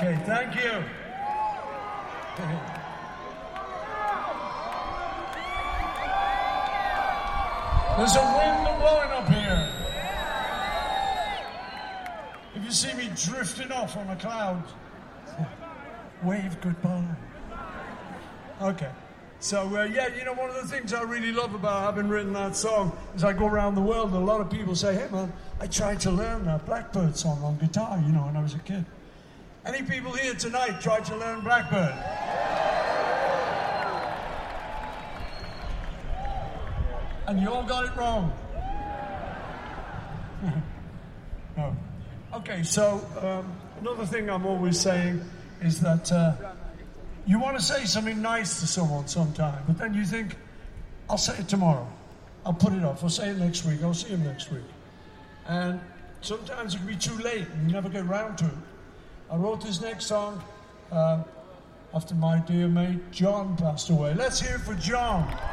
Okay, thank you. There's a wind blowing up here. If you see me drifting off on a cloud, wave goodbye. Okay. So, yeah, you know, one of the things I really love about having written that song is I go around the world and a lot of people say, hey, man, I tried to learn that Blackbird song on guitar, you know, when I was a kid. Any people here tonight tried to learn Blackbird? And you all got it wrong. No. Okay, so another thing I'm always saying is that you want to say something nice to someone sometime, but then you think, I'll say it tomorrow. I'll put it off. I'll say it next week. I'll see him next week. And sometimes it can be too late and you never get round to it. I wrote this next song after my dear mate John passed away. Let's hear it for John.